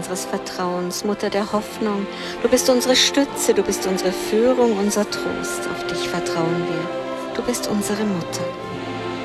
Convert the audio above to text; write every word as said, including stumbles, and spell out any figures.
unseres Vertrauens, Mutter der Hoffnung. Du bist unsere Stütze, du bist unsere Führung, unser Trost. Auf dich vertrauen wir. Du bist unsere Mutter.